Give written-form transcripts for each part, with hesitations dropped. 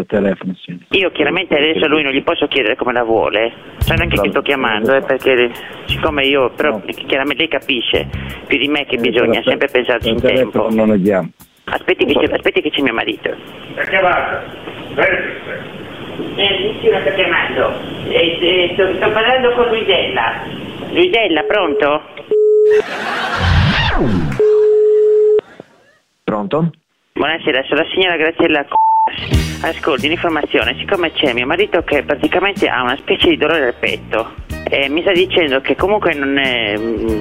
telefono, sì. Io chiaramente adesso a lui non gli posso chiedere come la vuole, sai neanche che sto chiamando, perché siccome io, però chiaramente lei capisce più di me che bisogna sempre pensarci in tempo. Non lo chiamo. Aspetti che c'è mio marito. Perché vada? Nessuno sta chiamando. Sto parlando con Luisella. Luisella, pronto? Pronto? Buonasera, sono la signora Graziella. Ascolti, un'informazione, siccome c'è mio marito che praticamente ha una specie di dolore al petto e mi sta dicendo che comunque non è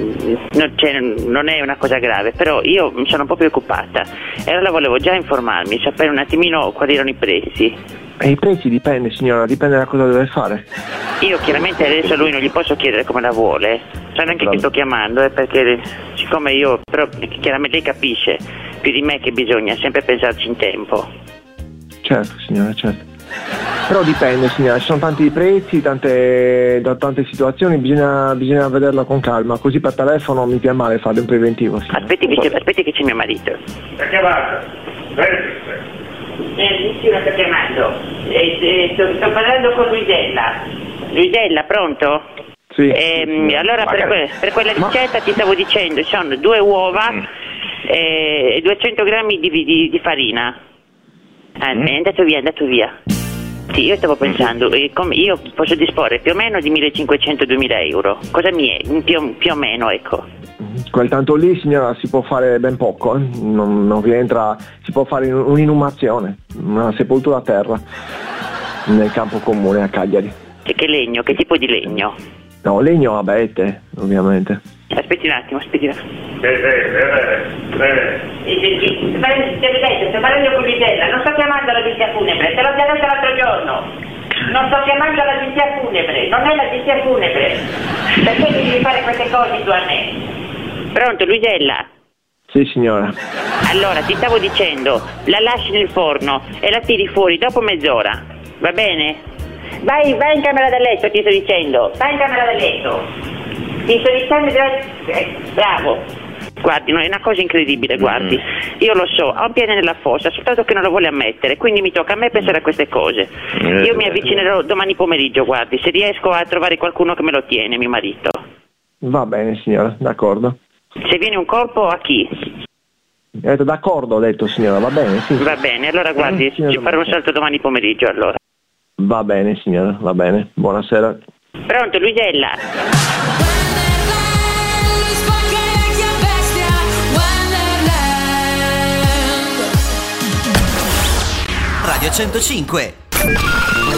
una cosa grave, però io mi sono un po' preoccupata e allora volevo già informarmi, sapere un attimino quali erano i prezzi. E i prezzi dipende, signora, dipende da cosa deve fare. Io chiaramente adesso a lui non gli posso chiedere come la vuole, sai neanche che sto chiamando, perché siccome io, però chiaramente lei capisce più di me che bisogna sempre pensarci in tempo. Certo, signora, certo. Però dipende, signora, ci sono tanti prezzi, tante situazioni, bisogna vederla con calma, così per telefono mi piace male fare un preventivo. Signora. Aspetti che c'è mio marito. Perché vada? Nessuno sta chiamando. Sto parlando con Luisella. Luisella, pronto? Sì. Allora per quella ricetta ti stavo dicendo, sono 2 uova e 200 grammi di farina. È andato via. Sì, io stavo pensando, io posso disporre più o meno di 1.500-2.000 euro. Cosa mi è? Più o meno, ecco. Quel tanto lì, signora, si può fare ben poco, non rientra, si può fare un'inumazione, una sepoltura a terra nel campo comune a Cagliari. Che legno? Che tipo di legno? No, legno a abete, ovviamente. Aspetti un attimo. Sto parlando con Luisella, non sto chiamando l'agenzia funebre, te l'ho già detto l'altro giorno. Non sto chiamando l'agenzia funebre, non è l'agenzia funebre. Perché devi fare queste cose tu a me? Pronto, Luisella? Sì, signora. Allora, ti stavo dicendo, la lasci nel forno e la tiri fuori dopo mezz'ora, va bene? Vai in camera da letto, ti sto dicendo, vai in camera da letto. Ti sto dicendo, bravo. Guardi, è una cosa incredibile, guardi. Io lo so, ho un piede nella fossa, soltanto che non lo vuole ammettere, quindi mi tocca a me pensare a queste cose. Io mi avvicinerò domani pomeriggio, guardi, se riesco a trovare qualcuno che me lo tiene, mio marito. Va bene, signora, d'accordo. Se viene un colpo, a chi? Ho detto d'accordo, ho detto, signora, va bene, sì. Va bene, allora guardi, ci farò un salto domani pomeriggio, allora. Va bene, signora, va bene. Buonasera. Pronto, Luisella? Radio 105.